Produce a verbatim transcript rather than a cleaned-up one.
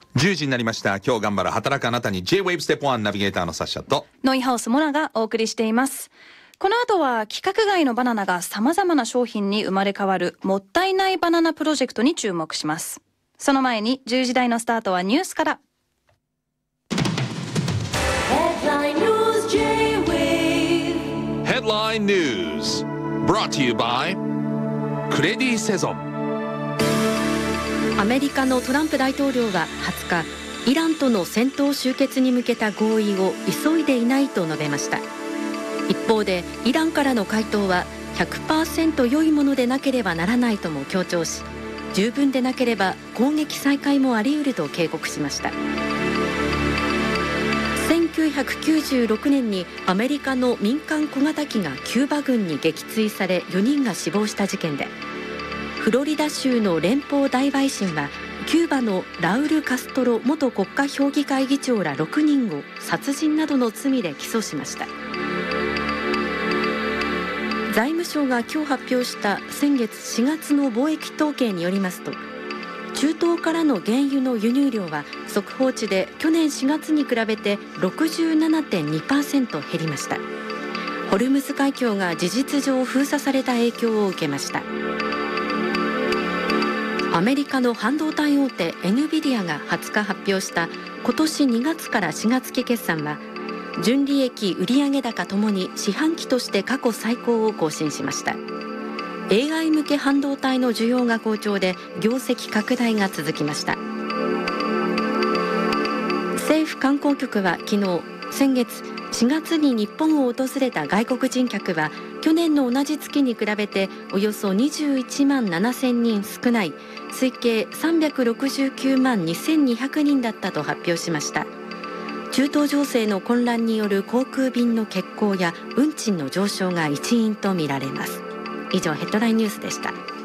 じゅうじになりました。今日頑張る働くあなたに J-ウェーブ ステップワンナビゲーターのサッシャとノイハウスモナがお送りしています。この後は規格外のバナナが様々な商品に生まれ変わるもったいないバナナプロジェクトに注目します。その前にじゅうじ台のスタートはニュースから。 Headline News J-ウェーブ Headline News Brought to you by クレディセゾン。 アメリカのトランプ大統領ははつか、イランとの戦闘終結に向けた合意を急いでいないと述べました。一方でイランからの回答は ひゃくパーセント 良いものでなければならないとも強調し、十分でなければ攻撃再開もあり得ると警告しました。せんきゅうひゃくきゅうじゅうろくねんにアメリカの民間小型機がキューバ軍に撃墜されよにんが死亡した事件で、フロリダ州の連邦大陪審はキューバのラウル・カストロ元国家評議会議長らろくにんを殺人などの罪で起訴しました。財務省が今日発表した先月しがつの貿易統計によりますと、中東からの原油の輸入量は速報値で去年しがつに比べて ろくじゅうななてんにパーセント 減りました。ホルムズ海峡が事実上封鎖された影響を受けました。アメリカの半導体大手 エヌビディア がはつか発表した今年にがつからしがつ期決算は、純利益売上高ともに四半期として過去最高を更新しました。 エーアイ 向け半導体の需要が好調で業績拡大が続きました。政府観光局は昨日、先月しがつに日本を訪れた外国人客は去年の同じ月に比べておよそにじゅういちまんななせんにん少ない推計さんびゃくろくじゅうきゅうまんにせんにひゃくにんだったと発表しました。中東情勢の混乱による航空便の欠航や運賃の上昇が一因とみられます。以上、ヘッドラインニュースでした。